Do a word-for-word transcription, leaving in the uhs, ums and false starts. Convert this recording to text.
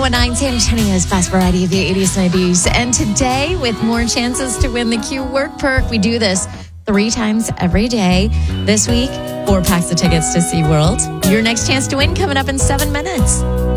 one oh nine San Antonio's best variety of the eighties, nineties. And today, with more chances to win the Q Work Perk, we do this three times every day. This week, four packs of tickets to SeaWorld. Your next chance to win coming up in seven minutes.